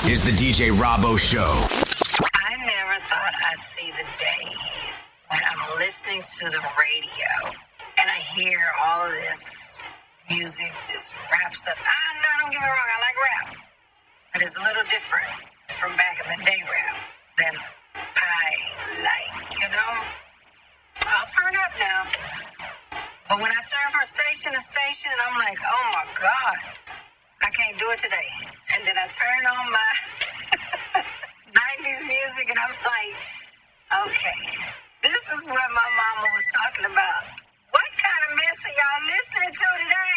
is the DJ Robbo Show. I never thought I'd see the day when I'm listening to the radio and I hear all of this music, this rap stuff. Don't get me wrong, I like rap. But it's a little different from back in the day rap than I like, you know? I'll turn up now. But when I turn from station to station, I'm like, oh my God, I can't do it today. And then I turn on my 90s music and I'm like, okay, this is what my mama was talking about. What kind of mess are y'all listening to today?